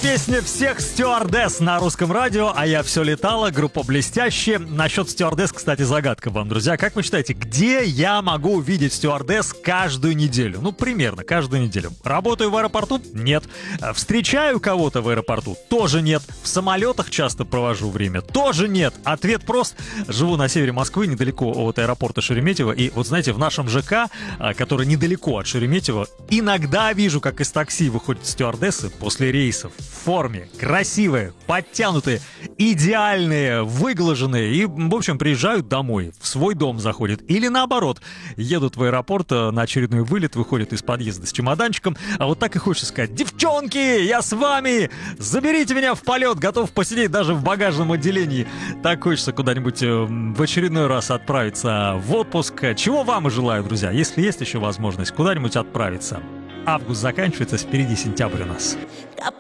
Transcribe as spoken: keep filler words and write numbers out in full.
Песня всех стюардесс на русском радио, а я все летала, группа «Блестящие». Насчет стюардесс, кстати, загадка вам, друзья. Как вы считаете, где я могу увидеть стюардесс каждую неделю? Ну, примерно, каждую неделю. Работаю в аэропорту? Нет. Встречаю кого-то в аэропорту? Тоже нет. В самолетах часто провожу время? Тоже нет. Ответ прост. Живу на севере Москвы, недалеко от аэропорта Шереметьево. И вот знаете, в нашем ЖК, который недалеко от Шереметьево, иногда вижу, как из такси выходят стюардессы после рейсов. В форме, красивые, подтянутые, идеальные, выглаженные. И, в общем, приезжают домой, в свой дом заходят. Или наоборот, едут в аэропорт на очередной вылет, выходят из подъезда с чемоданчиком. А вот так и хочется сказать: девчонки, я с вами! Заберите меня в полет, готов посидеть даже в багажном отделении. Так хочется куда-нибудь в очередной раз отправиться в отпуск. Чего вам и желаю, друзья, если есть еще возможность куда-нибудь отправиться. Август заканчивается, впереди сентябрь у нас.